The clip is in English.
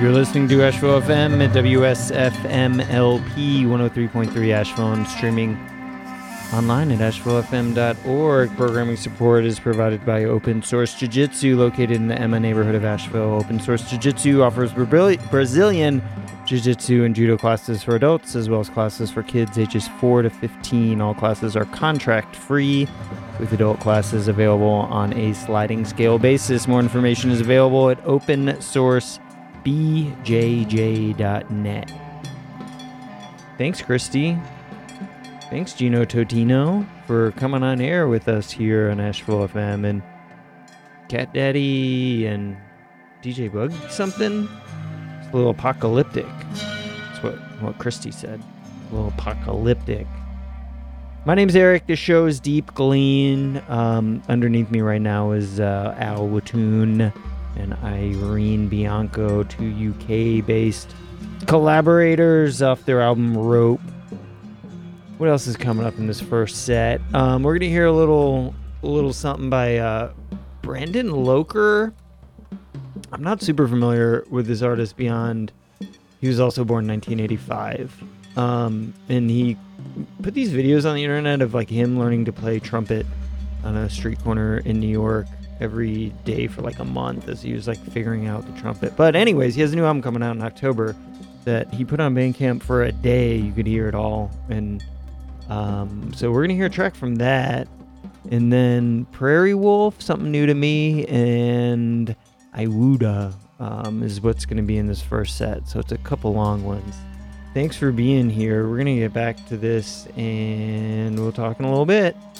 You're listening to Asheville FM at WSFMLP 103.3 Asheville and streaming online at ashevillefm.org. Programming support is provided by Open Source Jiu-Jitsu, located in the Emma neighborhood of Asheville. Open Source Jiu-Jitsu offers Brazilian Jiu-Jitsu and Judo classes for adults, as well as classes for kids ages 4 to 15. All classes are contract-free, with adult classes available on a sliding scale basis. More information is available at opensourcebjj.net. Thanks, Christy. Thanks, Gino Totino, for coming on air with us here on Asheville FM. And Cat Daddy and DJ Bug something. It's a little apocalyptic. That's what Christy said. A little apocalyptic. My name's Eric. The show is Deep Glean. Underneath me right now is Al Watoon and Irene Bianco, two UK-based collaborators off their album Rope. What else is coming up in this first set? We're going to hear a little something by Brandon Loker. I'm not super familiar with this artist beyond he was also born in 1985. And he put these videos on the internet of like him learning to play trumpet on a street corner in New York every day for like a month as he was like figuring out the trumpet. But anyways, he has a new album coming out in October that he put on Bandcamp for a day. You could hear it all. And so we're gonna hear a track from that, and then Prairie Wolf, something new to me, and Iwuda is what's gonna be in this first set. So it's a couple long ones. Thanks for being here. We're gonna get back to this and we'll talk in a little bit.